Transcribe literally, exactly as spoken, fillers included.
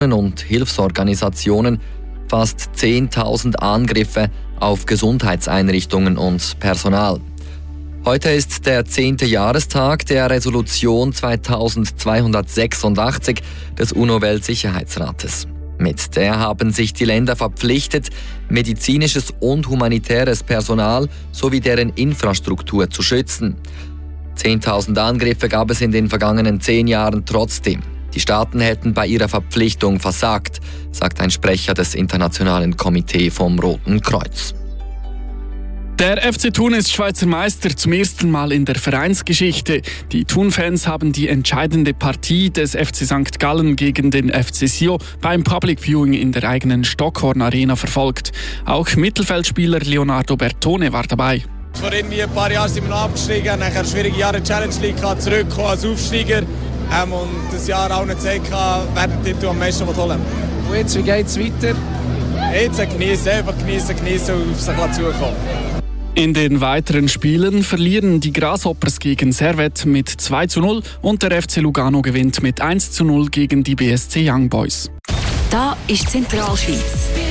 und Hilfsorganisationen fast zehntausend Angriffe auf Gesundheitseinrichtungen und Personal. Heute ist der zehnte Jahrestag der Resolution zweitausendzweihundertsechsundachtzig des UNO-Weltsicherheitsrates. Mit der haben sich die Länder verpflichtet, medizinisches und humanitäres Personal sowie deren Infrastruktur zu schützen. zehntausend Angriffe gab es in den vergangenen zehn Jahren trotzdem. Die Staaten hätten bei ihrer Verpflichtung versagt, sagt ein Sprecher des Internationalen Komitees vom Roten Kreuz. Der F C Thun ist Schweizer Meister zum ersten Mal in der Vereinsgeschichte. Die Thun-Fans haben die entscheidende Partie des F C Sankt Gallen gegen den F C Sio beim Public Viewing in der eigenen Stockhorn Arena verfolgt. Auch Mittelfeldspieler Leonardo Bertone war dabei. Vor irgendwie ein paar Jahren sind wir noch abgestiegen, nachher schwierige Jahre in der Challenge League, zurückgekommen als Aufsteiger ähm, und das Jahr auch nicht gezeigt, wer den Titel am meisten holen will. Und jetzt, wie geht es weiter? Jetzt genießen, einfach genießen, genießen und auf sich zukommen. In den weiteren Spielen verlieren die Grasshoppers gegen Servette mit zwei zu null und der F C Lugano gewinnt mit eins zu null gegen die B S C Young Boys. Da ist Zentralschweiz.